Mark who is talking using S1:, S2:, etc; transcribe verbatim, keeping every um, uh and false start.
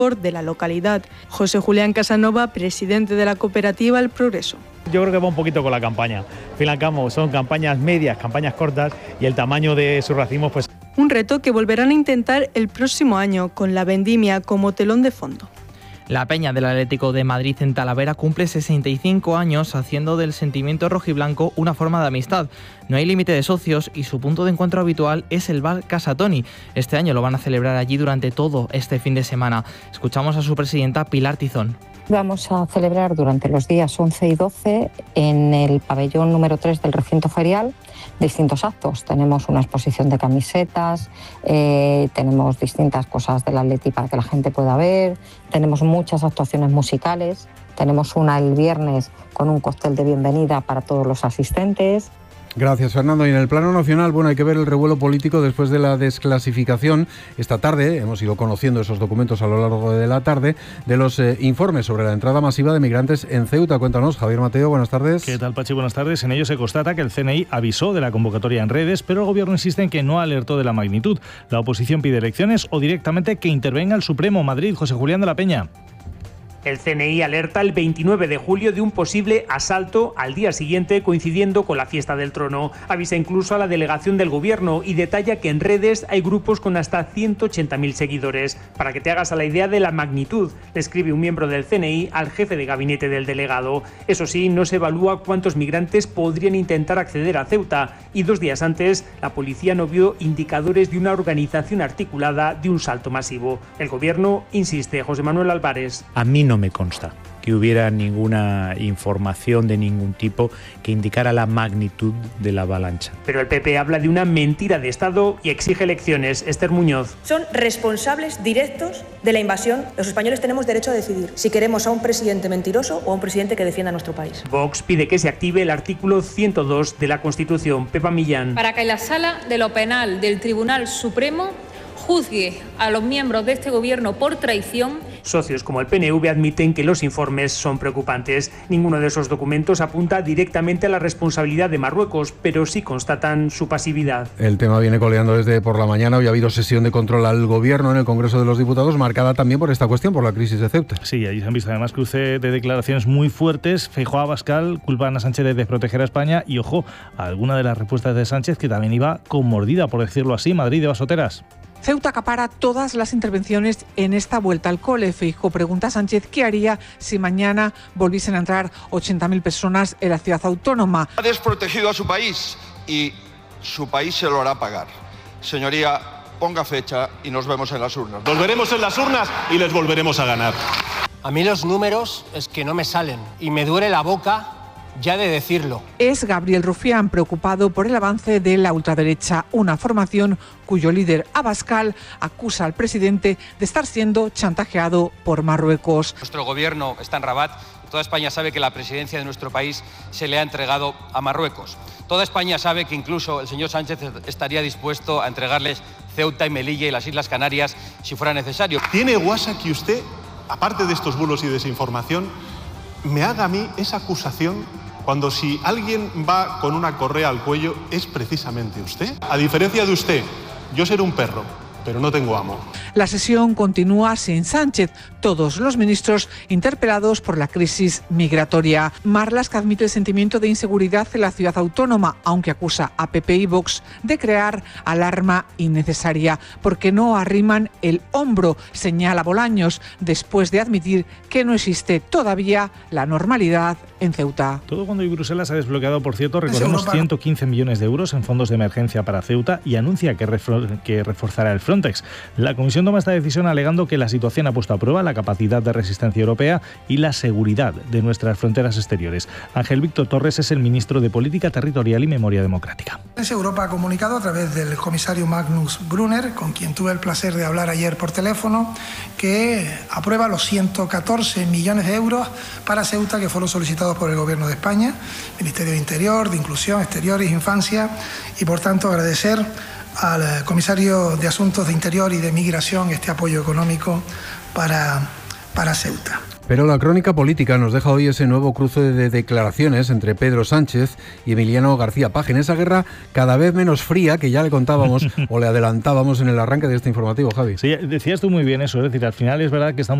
S1: de la localidad. José Julián Casanova, presidente de la cooperativa El Progreso.
S2: Yo creo que va un poquito con la campaña. Al fin y al cabo son campañas medias, campañas cortas y el tamaño de sus racimos pues...
S1: Un reto que volverán a intentar el próximo año con la vendimia como telón de fondo.
S3: La Peña del Atlético de Madrid en Talavera cumple sesenta y cinco años, haciendo del sentimiento rojiblanco una forma de amistad. No hay límite de socios y su punto de encuentro habitual es el bar Casa Toni. Este año lo van a celebrar allí durante todo este fin de semana. Escuchamos a su presidenta Pilar Tizón.
S4: Vamos a celebrar durante los días once y doce en el pabellón número tres del recinto ferial distintos actos. Tenemos una exposición de camisetas, eh, tenemos distintas cosas del Atleti para que la gente pueda ver, tenemos muchas actuaciones musicales, tenemos una el viernes con un cóctel de bienvenida para todos los asistentes.
S5: Gracias, Fernando. Y en el plano nacional, bueno, hay que ver el revuelo político después de la desclasificación. Esta tarde hemos ido conociendo esos documentos a lo largo de la tarde de los eh, informes sobre la entrada masiva de migrantes en Ceuta. Cuéntanos, Javier Mateo, buenas tardes.
S2: ¿Qué tal, Pachi? Buenas tardes. En ello se constata que el C N I avisó de la convocatoria en redes, pero el gobierno insiste en que no alertó de la magnitud. La oposición pide elecciones o directamente que intervenga el Supremo. Madrid, José Julián de la Peña.
S6: El C N I alerta el veintinueve de julio de un posible asalto al día siguiente, coincidiendo con la fiesta del trono. Avisa incluso a la delegación del gobierno y detalla que en redes hay grupos con hasta ciento ochenta mil seguidores. Para que te hagas a la idea de la magnitud, le escribe un miembro del C N I al jefe de gabinete del delegado. Eso sí, no se evalúa cuántos migrantes podrían intentar acceder a Ceuta y dos días antes la policía no vio indicadores de una organización articulada de un salto masivo. El gobierno insiste, José Manuel Álvarez.
S7: A mí no me consta que hubiera ninguna información de ningún tipo que indicara la magnitud de la avalancha.
S6: Pero el P P habla de una mentira de Estado y exige elecciones. Esther Muñoz.
S8: Son responsables directos de la invasión. Los españoles tenemos derecho a decidir si queremos a un presidente mentiroso o a un presidente que defienda a nuestro país.
S6: Vox pide que se active el artículo ciento dos de la Constitución. Pepa Millán.
S9: Para que la Sala de lo Penal del Tribunal Supremo juzgue a los miembros de este gobierno por traición.
S6: Socios como el P N V admiten que los informes son preocupantes. Ninguno de esos documentos apunta directamente a la responsabilidad de Marruecos, pero sí constatan su pasividad.
S5: El tema viene coleando desde por la mañana. Hoy ha habido sesión de control al gobierno en el Congreso de los Diputados, marcada también por esta cuestión, por la crisis de Ceuta.
S2: Sí, allí se han visto además cruce de declaraciones muy fuertes. Feijóo, Abascal culpan a Sánchez de desproteger a España y, ojo, a alguna de las respuestas de Sánchez que también iba con mordida, por decirlo así. Madrid, de Basoteras.
S10: Ceuta acapara todas las intervenciones en esta vuelta al cole. Feijóo pregunta a Sánchez qué haría si mañana volviesen a entrar ochenta mil personas en la ciudad autónoma.
S11: Ha desprotegido a su país y su país se lo hará pagar. Señoría, ponga fecha y nos vemos en las urnas.
S12: Nos veremos en las urnas y les volveremos a ganar.
S13: A mí los números es que no me salen y me duele la boca ya de decirlo.
S10: Es Gabriel Rufián, preocupado por el avance de la ultraderecha, una formación cuyo líder Abascal acusa al presidente de estar siendo chantajeado por Marruecos.
S14: Nuestro gobierno está en Rabat. Toda España sabe que la presidencia de nuestro país se le ha entregado a Marruecos. Toda España sabe que incluso el señor Sánchez estaría dispuesto a entregarles Ceuta y Melilla y las Islas Canarias si fuera necesario.
S12: ¿Tiene guasa que usted, aparte de estos bulos y desinformación, me haga a mí esa acusación cuando si alguien va con una correa al cuello es precisamente usted? A diferencia de usted, yo seré un perro, pero no tengo amo.
S10: La sesión continúa sin Sánchez, todos los ministros interpelados por la crisis migratoria. Marlaska admite el sentimiento de inseguridad en la ciudad autónoma, aunque acusa a P P y Vox de crear alarma innecesaria, porque no arriman el hombro, señala Bolaños, después de admitir que no existe todavía la normalidad en Ceuta.
S2: Todo cuando Bruselas ha desbloqueado, por cierto, recordemos ciento quince millones de euros en fondos de emergencia para Ceuta y anuncia que, refor- que reforzará el Frontex. La Comisión toma esta decisión alegando que la situación ha puesto a prueba la capacidad de resistencia europea y la seguridad de nuestras fronteras exteriores. Ángel Víctor Torres es el ministro de Política Territorial y Memoria Democrática.
S15: Europa ha comunicado a través del comisario Magnus Brunner, con quien tuve el placer de hablar ayer por teléfono, que aprueba los ciento catorce millones de euros para Ceuta que fueron solicitados por el Gobierno de España, Ministerio de Interior, de Inclusión, Exteriores, Infancia, y por tanto agradecer al comisario de Asuntos de Interior y de Migración este apoyo económico para para Ceuta.
S5: Pero la crónica política nos deja hoy ese nuevo cruce de declaraciones entre Pedro Sánchez y Emiliano García Paje en esa guerra cada vez menos fría que ya le contábamos o le adelantábamos en el arranque de este informativo, Javi.
S2: Sí, decías tú muy bien eso, es decir, al final es verdad que estamos